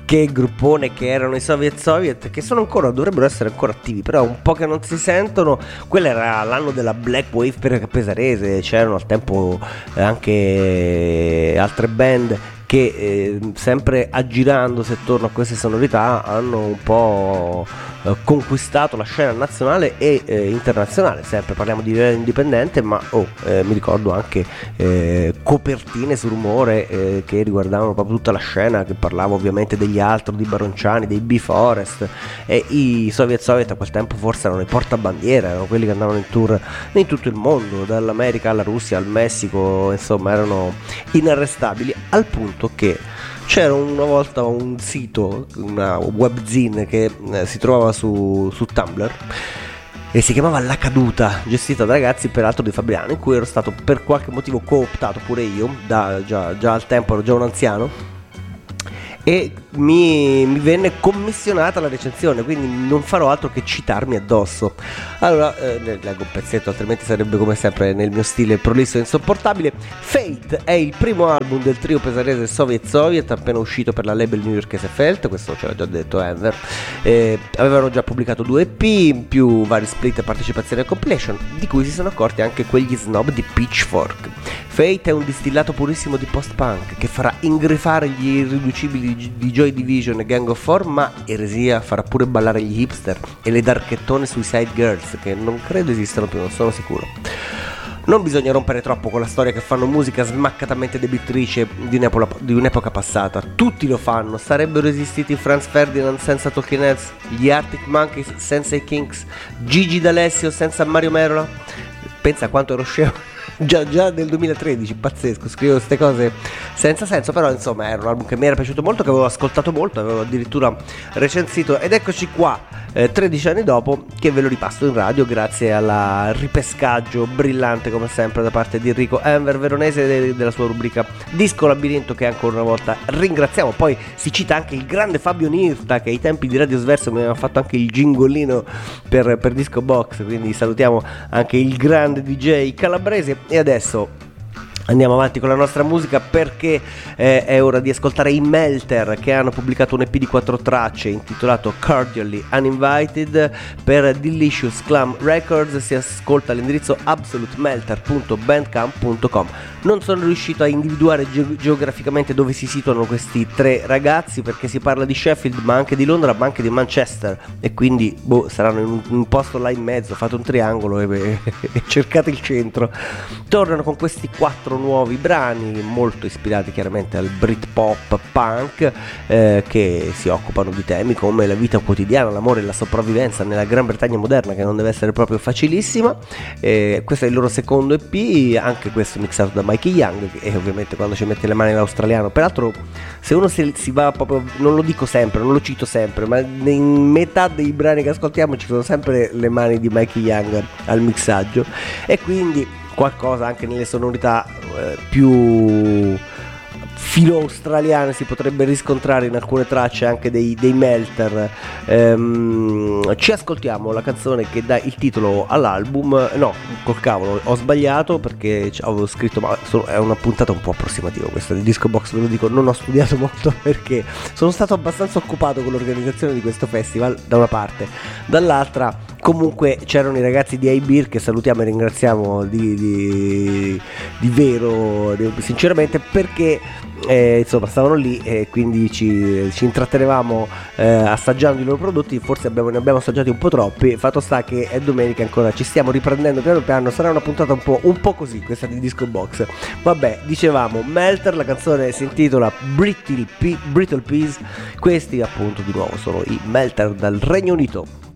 che gruppone che erano i Soviet, che sono ancora, dovrebbero essere ancora attivi, però un po' che non si sentono. Quello era l'anno della Black Wave pesarese, c'erano al tempo anche altre band che sempre aggirandosi attorno a queste sonorità hanno un po' conquistato la scena nazionale e internazionale. Sempre parliamo di livello indipendente, ma mi ricordo anche copertine su Rumore che riguardavano proprio tutta la scena, che parlava ovviamente degli altri, di Baronciani, dei B-Forest, e i Soviet a quel tempo forse erano i portabandiera, erano quelli che andavano in tour in tutto il mondo, dall'America alla Russia al Messico, insomma erano inarrestabili, al punto che c'era una volta un sito, una webzine che si trovava su Tumblr e si chiamava La Caduta, gestita da ragazzi peraltro di Fabriano, in cui ero stato per qualche motivo cooptato pure io, già al tempo ero già un anziano, e mi venne commissionata la recensione, quindi non farò altro che citarmi addosso. Allora leggo un pezzetto, altrimenti sarebbe come sempre nel mio stile prolisso e insopportabile. Fate è il primo album del trio pesarese Soviet, appena uscito per la label newyorkese Felt, questo ce l'ha già detto Enver. Avevano già pubblicato 2 EP, più vari split e partecipazioni a compilation, di cui si sono accorti anche quegli snob di Pitchfork. Fate è un distillato purissimo di post-punk che farà ingrifare gli irriducibili di Joy Division e Gang of Four, ma Eresia farà pure ballare gli hipster e le darchettone Suicide Girls, che non credo esistano più, non sono sicuro. Non bisogna rompere troppo con la storia che fanno musica smaccatamente debitrice di un'epoca passata. Tutti lo fanno. Sarebbero esistiti Franz Ferdinand senza Talking Heads, gli Arctic Monkeys senza i Kinks, Gigi D'Alessio senza Mario Merola? Pensa quanto ero scemo. Già nel 2013, pazzesco, scrivo queste cose senza senso, però insomma era un album che mi era piaciuto molto, che avevo ascoltato molto, avevo addirittura recensito, ed eccoci qua 13 anni dopo che ve lo ripasso in radio grazie al ripescaggio brillante come sempre da parte di Enrico Enver Veronese della sua rubrica Disco Labirinto, che ancora una volta ringraziamo. Poi si cita anche il grande Fabio Nirta, che ai tempi di Radio Sverso mi aveva fatto anche il gingolino per Disco Box, quindi salutiamo anche il grande DJ calabrese. E adesso andiamo avanti con la nostra musica, perché è ora di ascoltare i Melter, che hanno pubblicato un EP di 4 tracce intitolato Cordially Uninvited per Delicious Clam Records. Si ascolta all'indirizzo absolutemelter.bandcamp.com. Non sono riuscito a individuare geograficamente dove si situano questi 3 ragazzi, perché si parla di Sheffield, ma anche di Londra, ma anche di Manchester, e quindi saranno in un posto là in mezzo. Fate un triangolo e cercate il centro. Tornano con questi 4 nuovi brani molto ispirati chiaramente al Britpop punk, che si occupano di temi come la vita quotidiana, l'amore e la sopravvivenza nella Gran Bretagna moderna, che non deve essere proprio facilissima. Questo è il loro secondo EP, anche questo mixato da Mikey Young, e ovviamente quando ci mette le mani l'australiano. Peraltro se uno si va proprio, non lo dico sempre, non lo cito sempre, ma in metà dei brani che ascoltiamo ci sono sempre le mani di Mikey Young al mixaggio, e quindi qualcosa anche nelle sonorità più filo australiane si potrebbe riscontrare in alcune tracce anche dei Melter. Ci ascoltiamo la canzone che dà il titolo all'album. No, col cavolo, ho sbagliato, perché avevo scritto, ma è una puntata un po' approssimativa questa di Disco Box, ve lo dico, non ho studiato molto perché sono stato abbastanza occupato con l'organizzazione di questo festival da una parte, dall'altra comunque c'erano i ragazzi di iBeer, che salutiamo e ringraziamo di vero, sinceramente, perché insomma stavano lì e quindi ci intrattenevamo assaggiando i loro prodotti. Forse ne abbiamo assaggiati un po' troppi. Fatto sta che è domenica ancora, ci stiamo riprendendo piano piano. Sarà una puntata un po' così questa di Disco Box. Vabbè, dicevamo Melter, la canzone si intitola Brittle Peas. Questi appunto di nuovo sono i Melter dal Regno Unito.